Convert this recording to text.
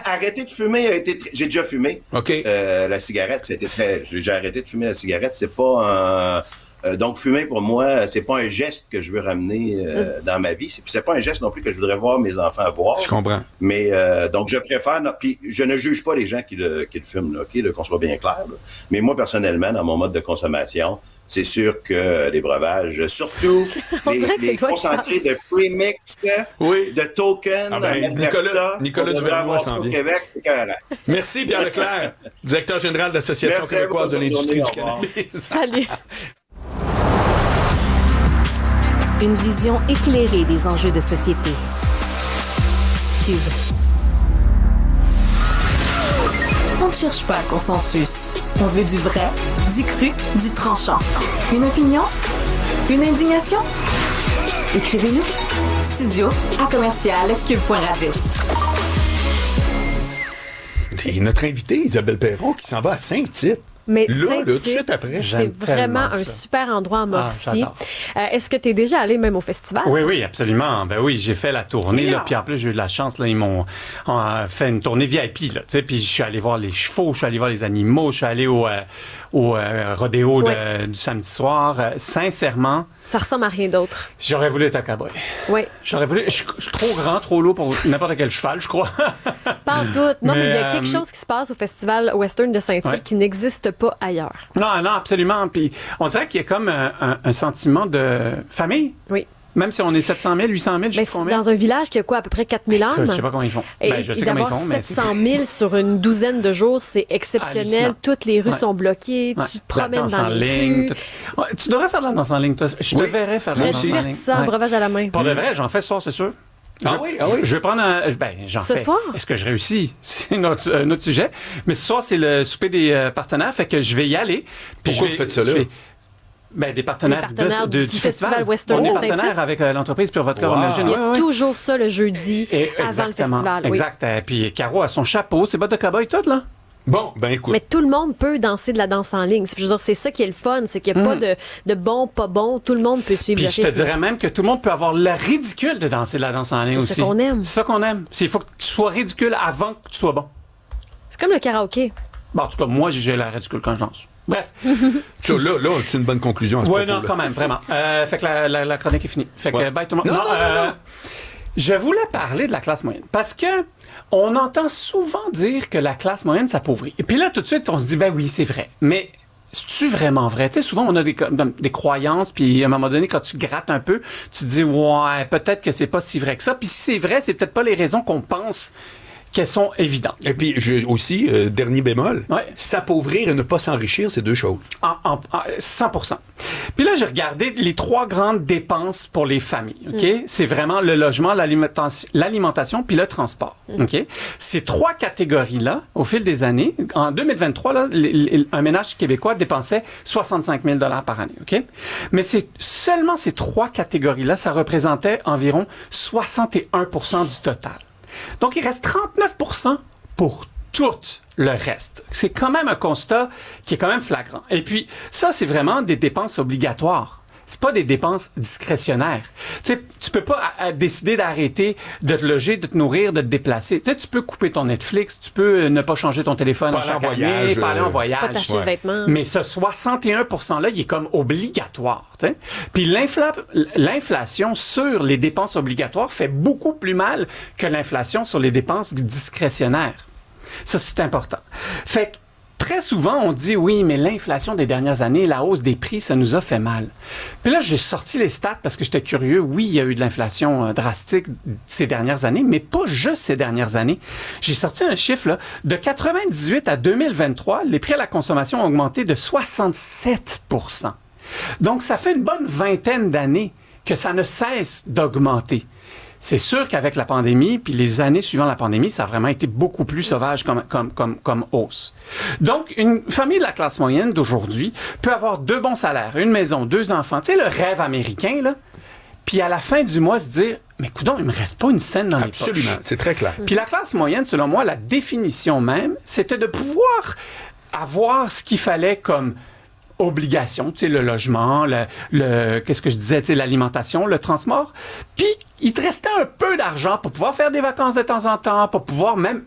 arrêter de fumer a été... J'ai déjà fumé. OK. La cigarette, j'ai arrêté de fumer la cigarette. C'est pas un... donc, fumer, pour moi, c'est pas un geste que je veux ramener dans ma vie. C'est pas un geste non plus que je voudrais voir mes enfants avoir. Je comprends. Mais donc, je préfère... Puis, je ne juge pas les gens qui le fument, là, OK, là, qu'on soit bien clair. Là. Mais moi, personnellement, dans mon mode de consommation, c'est sûr que les breuvages, surtout les concentrés de premix, de token, Nicolas Duvernois s'en vient. Au Québec, c'est carré. Merci Pierre Leclerc, directeur général de l'Association québécoise de l'industrie du cannabis. Salut. Une vision éclairée des enjeux de société. Cube. On ne cherche pas le consensus. On veut du vrai, du cru, du tranchant. Une opinion? Une indignation? Écrivez-nous. studio@commercial-cube.radio. Et notre invitée, Isabelle Perron, qui s'en va à Saint-Tite. Mais là, tout de suite après. C'est vraiment un super endroit en Mauricie. Est-ce que tu es déjà allé même au festival? Oui, absolument. Ben oui, j'ai fait la tournée. Là, puis en plus, j'ai eu de la chance. Là, ils m'ont fait une tournée VIP. Là, puis je suis allé voir les chevaux, je suis allé voir les animaux, je suis allé au rodéo du samedi soir. Sincèrement... Ça ressemble à rien d'autre. J'aurais voulu être un cowboy. Oui. J'aurais voulu... Je suis trop grand, trop lourd pour n'importe quel cheval, je crois. Pas en tout. Non, mais il y a quelque chose qui se passe au Festival Western de Saint-Tite qui n'existe pas ailleurs. Non, absolument. Puis on dirait qu'il y a comme un sentiment de famille. Oui. Même si on est 700 000, 800 000, je sais combien. Dans un village qui a quoi, à peu près 4000 âmes? Je sais pas comment ils font. Je sais comment ils font, mais 700 000 sur une douzaine de jours, c'est exceptionnel. Hallucinant. Toutes les rues sont bloquées. Tu te promènes dans les rues. Tu devrais faire de la danse en ligne, toi. Je te verrais faire de la danse en ligne. C'est divertissant, breuvage à la main. Pour de vrai, j'en fais ce soir, c'est sûr. Ah oui? Je vais prendre j'en fais. Ce soir? Est-ce que je réussis? C'est un autre sujet. Mais ce soir, c'est le souper des partenaires, fait que je vais y aller. Pourquoi vous faites ça là? Des partenaires, du festival Western. On est partenaire avec l'entreprise Pure Vodka Imagine. Il y a toujours ça le jeudi avant le festival. Exact. Puis Caro a son chapeau, ses bottes de cow-boy, tout, là. Bon, ben écoute. Mais tout le monde peut danser de la danse en ligne. Je veux dire, c'est ça qui est le fun, c'est qu'il n'y a pas de bon, pas bon. Tout le monde peut suivre. Puis je te dirais même que tout le monde peut avoir le ridicule de danser de la danse en ligne aussi. C'est ça qu'on aime. C'est ça qu'on aime. Il faut que tu sois ridicule avant que tu sois bon. C'est comme le karaoké. Bon, en tout cas, moi, j'ai l'air ridicule quand je danse. Bref. Ça, là, c'est une bonne conclusion à ce propos-là. Oui, non, quand même, vraiment. Fait que la chronique est finie. Fait que bye tout le monde. Non. Je voulais parler de la classe moyenne parce que on entend souvent dire que la classe moyenne s'appauvrit. Et puis là, tout de suite, on se dit, ben oui, c'est vrai. Mais c'est-tu vraiment vrai? Tu sais, souvent, on a des croyances, puis à un moment donné, quand tu grattes un peu, tu te dis, ouais, peut-être que c'est pas si vrai que ça. Puis si c'est vrai, c'est peut-être pas les raisons qu'on pense qu'elles sont évidentes. Et puis, aussi, dernier bémol, s'appauvrir et ne pas s'enrichir, c'est deux choses. 100%. Puis là, j'ai regardé les 3 grandes dépenses pour les familles, OK? C'est vraiment le logement, l'alimentation, puis le transport, OK? Ces 3 catégories-là, au fil des années, en 2023, là, un ménage québécois dépensait 65 000 $ par année, OK? Mais seulement ces 3 catégories-là, ça représentait environ 61% du total. Donc, il reste 39% pour tout le reste. C'est quand même un constat qui est quand même flagrant. Et puis, ça, c'est vraiment des dépenses obligatoires. C'est pas des dépenses discrétionnaires. Tu sais, tu peux pas décider d'arrêter de te loger, de te nourrir, de te déplacer. Tu sais, tu peux couper ton Netflix, tu peux ne pas changer ton téléphone chaque année, pas aller en voyage. Pas t'acheter de vêtements. Mais ce 61%-là, il est comme obligatoire. Tu sais. Puis l'inflation sur les dépenses obligatoires fait beaucoup plus mal que l'inflation sur les dépenses discrétionnaires. Ça, c'est important. Fait que très souvent, on dit, oui, mais l'inflation des dernières années, la hausse des prix, ça nous a fait mal. Puis là, j'ai sorti les stats parce que j'étais curieux. Oui, il y a eu de l'inflation drastique ces dernières années, mais pas juste ces dernières années. J'ai sorti un chiffre, là. De 98 à 2023, les prix à la consommation ont augmenté de 67%. Donc, ça fait une bonne vingtaine d'années que ça ne cesse d'augmenter. C'est sûr qu'avec la pandémie, puis les années suivant la pandémie, ça a vraiment été beaucoup plus sauvage comme hausse. Donc, une famille de la classe moyenne d'aujourd'hui peut avoir 2 bons salaires, une maison, 2 enfants. Tu sais, le rêve américain, là. Puis à la fin du mois, se dire, mais coudonc, il me reste pas une scène dans les poches. Absolument, c'est très clair. Puis la classe moyenne, selon moi, la définition même, c'était de pouvoir avoir ce qu'il fallait comme obligations, tu sais, le logement, qu'est-ce que je disais, tu sais, l'alimentation, le transport. Puis, il te restait un peu d'argent pour pouvoir faire des vacances de temps en temps, pour pouvoir même